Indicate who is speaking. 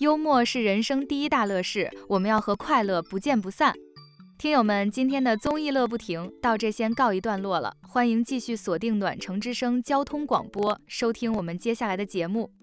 Speaker 1: 幽默是人生第一大乐事，我们要和快乐不见不散。听友们，今天的综艺乐不停到这先告一段落了，欢迎继续锁定暖城之声交通广播，收听我们接下来的节目。